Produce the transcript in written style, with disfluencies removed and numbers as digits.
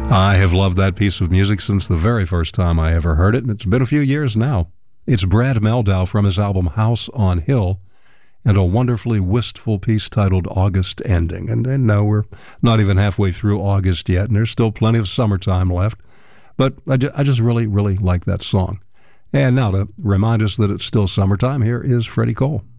I have loved that piece of music since the very first time I ever heard it, and it's been a few years now. It's Brad Mehldau from his album House on Hill, and a wonderfully wistful piece titled August Ending. And no, we're not even halfway through August yet, and there's still plenty of summertime left. But I just really, really like that song. And now to remind us that it's still summertime, here is Freddie Cole.